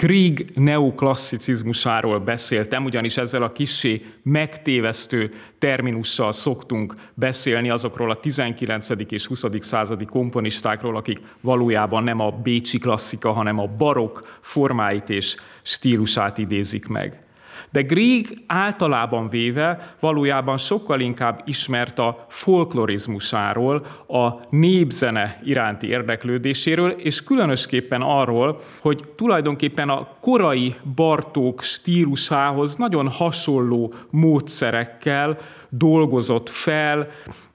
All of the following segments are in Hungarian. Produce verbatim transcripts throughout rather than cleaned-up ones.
Grieg neoklasszicizmusáról beszéltem, ugyanis ezzel a kissé megtévesztő terminussal szoktunk beszélni azokról a tizenkilencedik és huszadik századi komponistákról, akik valójában nem a bécsi klasszika, hanem a barokk formáit és stílusát idézik meg. De Grieg általában véve valójában sokkal inkább ismert a folklorizmusáról, a népzene iránti érdeklődéséről, és különösképpen arról, hogy tulajdonképpen a korai Bartók stílusához nagyon hasonló módszerekkel dolgozott fel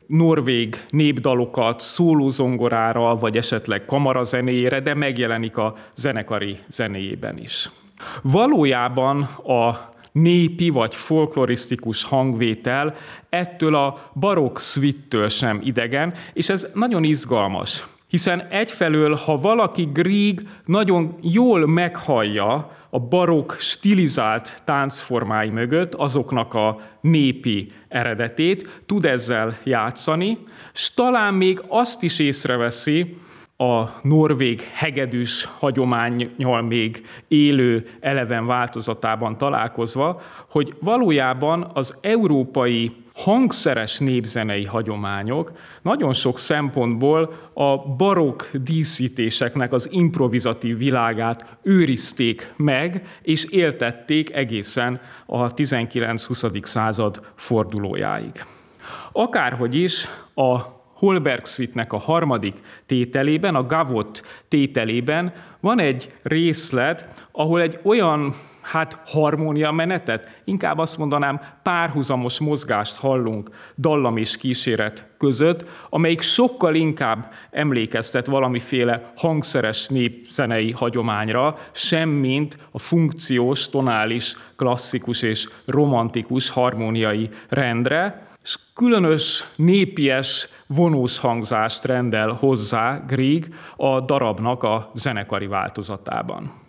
norvég népdalokat szólózongorára, vagy esetleg kamarazenéjére, de megjelenik a zenekari zenéjében is. Valójában a népi vagy folklorisztikus hangvétel ettől a barokk szvittől sem idegen, és ez nagyon izgalmas, hiszen egyfelől, ha valaki Grieg nagyon jól meghallja a barokk stilizált táncformái mögött azoknak a népi eredetét, tud ezzel játszani, s talán még azt is észreveszi, a norvég hegedűs hagyománnyal még élő eleven változatában találkozva, hogy valójában az európai hangszeres népzenei hagyományok nagyon sok szempontból a barokk díszítéseknek az improvizatív világát őrizték meg, és éltették egészen a tizenkilencedik-huszadik század fordulójáig. Akárhogy is, a Holberg Suite-nek a harmadik tételében, a Gavotte tételében van egy részlet, ahol egy olyan, hát harmóniamenetet, inkább azt mondanám párhuzamos mozgást hallunk dallam és kíséret között, amelyik sokkal inkább emlékeztet valamiféle hangszeres népzenei hagyományra, semmint a funkciós, tonális, klasszikus és romantikus harmóniai rendre, és különös népies vonós hangzást rendel hozzá Grieg a darabnak a zenekari változatában.